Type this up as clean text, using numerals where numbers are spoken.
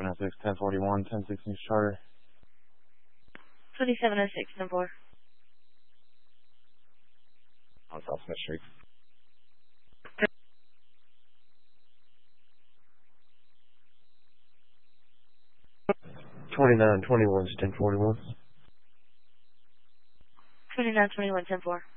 2706, 1041, 106 News Charter. 2706, 10-4. On South Smith Street. 2921 is 1041. 2921, 10-4.